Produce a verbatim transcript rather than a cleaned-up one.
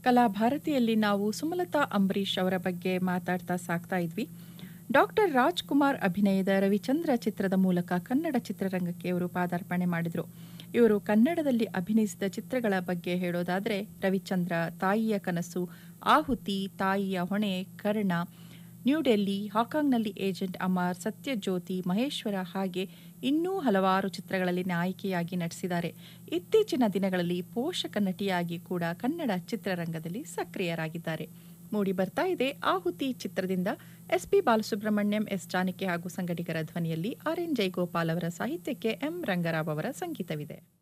ಕಲಾಭಾರತಿಯಲ್ಲಿ ನಾವು ಸುಮಲತಾ ಅಂಬರೀಶ್ ಅವರ ಬಗ್ಗೆ ಮಾತಾಡ್ತಾ ಸಾಕ್ತಾ ಇದ್ವಿ. ಡಾಕ್ಟರ್ ರಾಜ್ಕುಮಾರ್ ಅಭಿನಯದ ರವಿಚಂದ್ರ ಚಿತ್ರದ ಮೂಲಕ ಕನ್ನಡ ಚಿತ್ರರಂಗಕ್ಕೆ ಇವರು ಪಾದಾರ್ಪಣೆ ಮಾಡಿದರು. ಇವರು ಕನ್ನಡದಲ್ಲಿ ಅಭಿನಯಿಸಿದ ಚಿತ್ರಗಳ ಬಗ್ಗೆ ಹೇಳೋದಾದರೆ ರವಿಚಂದ್ರ, ತಾಯಿಯ ಕನಸು, ಆಹುತಿ, ತಾಯಿಯ ಹೊಣೆ, ಕರ್ಣ, ನ್ಯೂ ಡೆಲ್ಲಿ, ಹಾಕಾಂಗ್ನಲ್ಲಿ ಏಜೆಂಟ್ ಅಮರ್, ಸತ್ಯಜ್ಯೋತಿ, ಮಹೇಶ್ವರ ಹಾಗೆ ಇನ್ನೂ ಹಲವಾರು ಚಿತ್ರಗಳಲ್ಲಿ ನಾಯಕಿಯಾಗಿ ನಟಿಸಿದ್ದಾರೆ. ಇತ್ತೀಚಿನ ದಿನಗಳಲ್ಲಿ ಪೋಷಕ ನಟಿಯಾಗಿ ಕೂಡ ಕನ್ನಡ ಚಿತ್ರರಂಗದಲ್ಲಿ ಸಕ್ರಿಯರಾಗಿದ್ದಾರೆ. ಮೂಡಿ ಬರ್ತಾ ಇದೆ ಆಹುತಿ ಚಿತ್ರದಿಂದ S P Balasubrahmanyam, S Janaki ಹಾಗೂ ಸಂಗಡಿಗರ ಧ್ವನಿಯಲ್ಲಿ ಆರ್ ಎನ್ ಜಯಗೋಪಾಲ್ ಅವರ ಸಾಹಿತ್ಯಕ್ಕೆ ಎಂ ರಂಗರಾವ್ ಅವರ ಸಂಗೀತವಿದೆ.